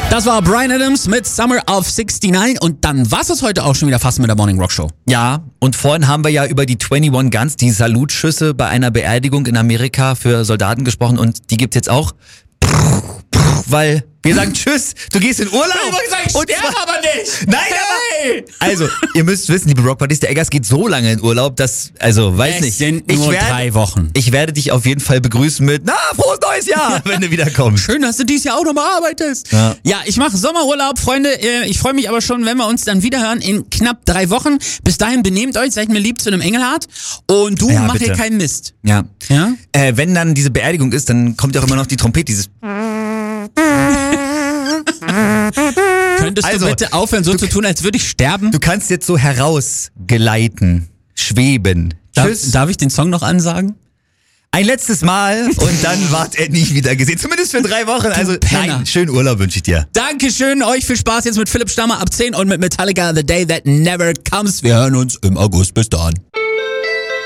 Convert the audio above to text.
Das war Bryan Adams mit Summer of 69 und dann war es heute auch schon wieder fast mit der Morning Rock Show. Ja, und vorhin haben wir ja über die 21 Guns, die Salutschüsse bei einer Beerdigung in Amerika für Soldaten gesprochen und die gibt's jetzt auch, weil wir sagen Tschüss, du gehst in Urlaub. Ich sterbe aber nicht. Nein, hey. Also, ihr müsst wissen, liebe Rockpartys, der Eggers geht so lange in Urlaub, dass, weiß Es nicht. sind nur 3 Wochen. Ich werde dich auf jeden Fall begrüßen mit, frohes neues Jahr, wenn du wiederkommst. Schön, dass du dieses Jahr auch nochmal arbeitest. Ja, ich mache Sommerurlaub, Freunde. Ich freue mich aber schon, wenn wir uns dann wieder hören in knapp 3 Wochen. Bis dahin benehmt euch, seid mir lieb zu einem Engelhart und du mach hier keinen Mist. Ja. Ja? Wenn dann diese Beerdigung ist, dann kommt ja auch immer noch die Trompete, dieses... Könntest du bitte aufhören, so zu tun, als würde ich sterben? Du kannst jetzt so herausgleiten, schweben. Tschüss. Darf ich den Song noch ansagen? Ein letztes Mal und dann ward er nie wieder gesehen. Zumindest für 3 Wochen. Also nein, schönen Urlaub wünsche ich dir. Dankeschön, euch viel Spaß jetzt mit Philipp Stammer ab 10 und mit Metallica The Day That Never Comes. Wir hören uns im August. Bis dann.